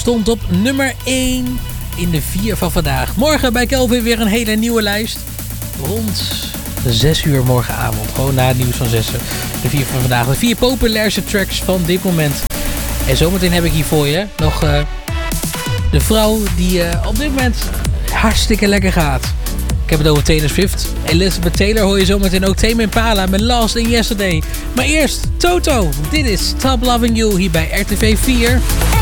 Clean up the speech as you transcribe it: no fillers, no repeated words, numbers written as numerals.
stond op nummer 1 in de 4 van vandaag. Morgen bij Kelvin weer een hele nieuwe lijst. Rond 6 uur morgenavond. Gewoon na het nieuws van 6 uur. De 4 van vandaag. De 4 populairste tracks van dit moment. En zometeen heb ik hier voor je nog de vrouw die op dit moment hartstikke lekker gaat. Ik heb het over Taylor Swift. Elizabeth Taylor hoor je zometeen ook. Tame Impala met Last in Yesterday. Maar eerst Toto. Dit is Stop Loving You hier bij RTV 4.